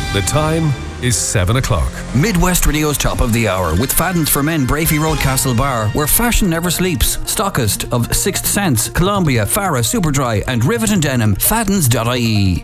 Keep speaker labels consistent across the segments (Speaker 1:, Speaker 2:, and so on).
Speaker 1: The time is 7 o'clock.
Speaker 2: Midwest Radio's top of the hour with Fadden's for Men, Brafey Road, Castlebar, where fashion never sleeps. Stockist of Sixth Sense, Columbia, Farah, Superdry and Rivet and Denim. Faddens.ie.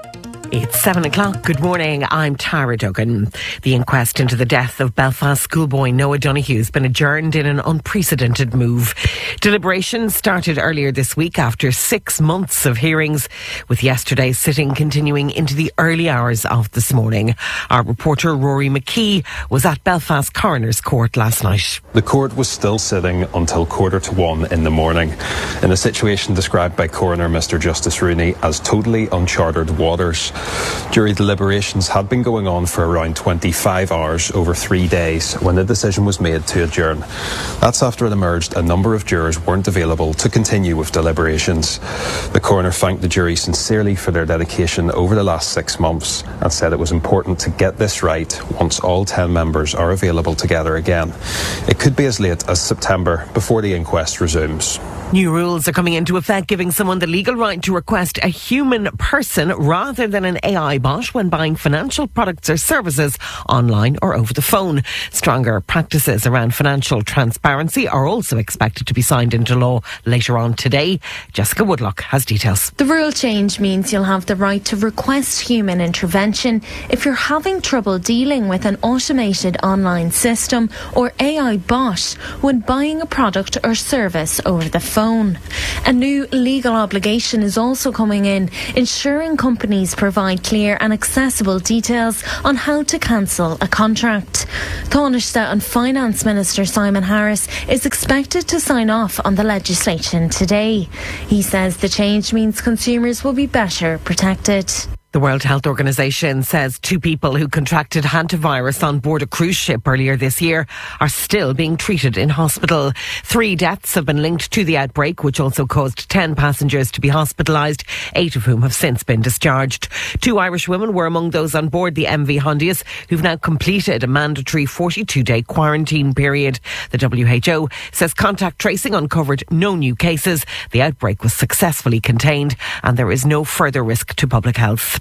Speaker 3: It's 7 o'clock. Good morning. I'm Tara Duggan. The inquest into the death of Belfast schoolboy Noah Donoghue has been adjourned in an unprecedented move. Deliberations started earlier this week after 6 months of hearings, with yesterday's sitting continuing into the early hours of this morning. Our reporter Rory McKee was at Belfast Coroner's Court last night.
Speaker 4: The court was still sitting until 1:45 in the morning, in a situation described by Coroner Mr Justice Rooney as totally uncharted waters. Jury deliberations had been going on for around 25 hours over 3 days when the decision was made to adjourn. That's after it emerged a number of jurors weren't available to continue with deliberations. The coroner thanked the jury sincerely for their dedication over the last 6 months and said it was important to get this right once all 10 members are available together again. It could be as late as September before the inquest resumes.
Speaker 3: New rules are coming into effect, giving someone the legal right to request a human person rather than an AI bot when buying financial products or services online or over the phone. Stronger practices around financial transparency are also expected to be signed into law later on today. Jessica Woodlock has details.
Speaker 5: The rule change means you'll have the right to request human intervention if you're having trouble dealing with an automated online system or AI bot when buying a product or service over the phone. A new legal obligation is also coming in, ensuring companies provide clear and accessible details on how to cancel a contract. Taoiseach and Finance Minister Simon Harris is expected to sign off on the legislation today. He says the change means consumers will be better protected.
Speaker 3: The World Health Organization says 2 people who contracted hantavirus on board a cruise ship earlier this year are still being treated in hospital. 3 deaths have been linked to the outbreak, which also caused 10 passengers to be hospitalised, 8 of whom have since been discharged. 2 Irish women were among those on board the MV Hondius who've now completed a mandatory 42-day quarantine period. The WHO says contact tracing uncovered no new cases. The outbreak was successfully contained and there is no further risk to public health.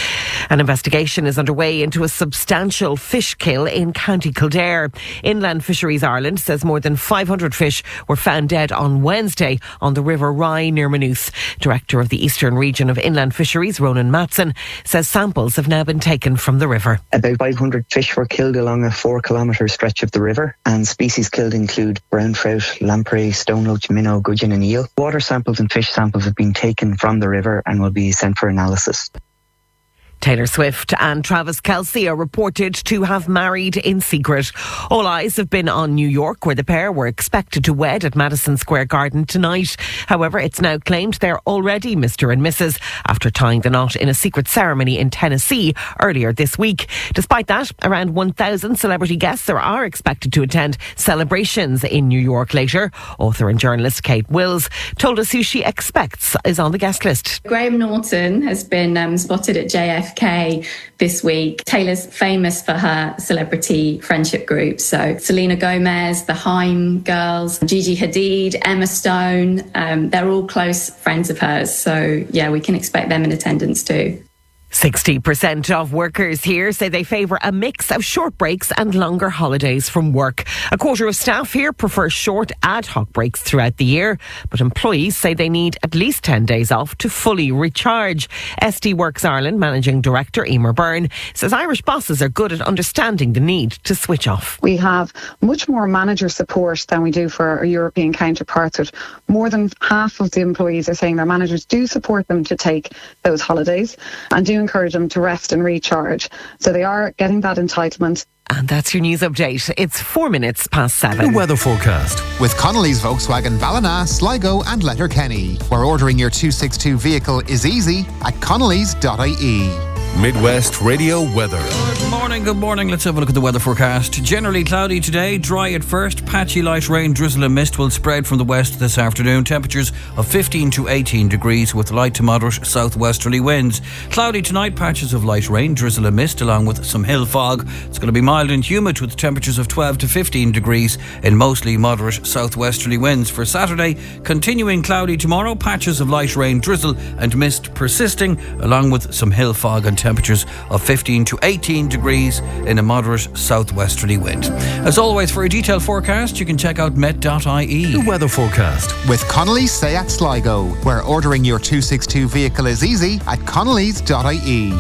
Speaker 3: An investigation is underway into a substantial fish kill in County Kildare. Inland Fisheries Ireland says more than 500 fish were found dead on Wednesday on the River Rye near Maynooth. Director of the Eastern Region of Inland Fisheries, Ronan Matson, says samples have now been taken from the river.
Speaker 6: About 500 fish were killed along a 4-kilometre stretch of the river, and species killed include brown trout, lamprey, stoneleach, minnow, gudgeon and eel. Water samples and fish samples have been taken from the river and will be sent for analysis.
Speaker 3: Taylor Swift and Travis Kelce are reported to have married in secret. All eyes have been on New York, where the pair were expected to wed at Madison Square Garden tonight. However, it's now claimed they're already Mr. and Mrs. after tying the knot in a secret ceremony in Tennessee earlier this week. Despite that, around 1,000 celebrity guests are expected to attend celebrations in New York later. Author and journalist Kate Wills told us who she expects is on the guest list.
Speaker 7: Graham Norton has been spotted at JFK this week. Taylor's famous for her celebrity friendship groups. So Selena Gomez, the Haim girls, Gigi Hadid, Emma Stone, they're all close friends of hers. So yeah, we can expect them in attendance too.
Speaker 3: 60% of workers here say they favour a mix of short breaks and longer holidays from work. A quarter of staff here prefer short ad hoc breaks throughout the year, but employees say they need at least 10 days off to fully recharge. SD Works Ireland Managing Director Emer Byrne says Irish bosses are good at understanding the need to switch off.
Speaker 8: We have much more manager support than we do for our European counterparts, with more than half of the employees are saying their managers do support them to take those holidays and do encourage them to rest and recharge. So they are getting that entitlement.
Speaker 3: And that's your news update. It's 4 minutes past 7.
Speaker 1: The weather forecast
Speaker 9: with Connolly's Volkswagen Ballina, Sligo and Letterkenny, where ordering your 262 vehicle is easy at connellys.ie.
Speaker 1: Midwest Radio weather.
Speaker 2: Good morning. Good morning. Let's have a look at the weather forecast. Generally cloudy today, dry at first. Patchy light rain, drizzle and mist will spread from the west this afternoon. Temperatures of 15 to 18 degrees with light to moderate southwesterly winds. Cloudy tonight, patches of light rain, drizzle and mist along with some hill fog. It's going to be mild and humid with temperatures of 12 to 15 degrees in mostly moderate southwesterly winds. For Saturday, continuing cloudy tomorrow, patches of light rain, drizzle and mist persisting along with some hill fog and temperatures of 15 to 18 degrees in a moderate southwesterly wind. As always, for a detailed forecast, you can check out met.ie.
Speaker 1: The weather forecast
Speaker 9: With Connolly's Seat Sligo, where ordering your 262 vehicle is easy at connellys.ie.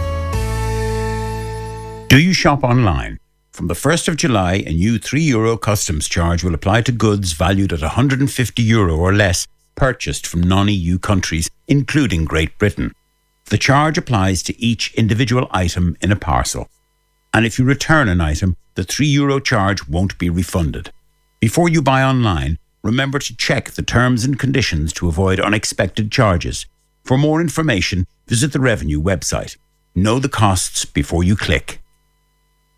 Speaker 10: Do you shop online? From the 1st of July, a new €3 customs charge will apply to goods valued at €150 or less purchased from non-EU countries, including Great Britain. The charge applies to each individual item in a parcel. And if you return an item, the €3 charge won't be refunded. Before you buy online, remember to check the terms and conditions to avoid unexpected charges. For more information, visit the Revenue website. Know the costs before you click.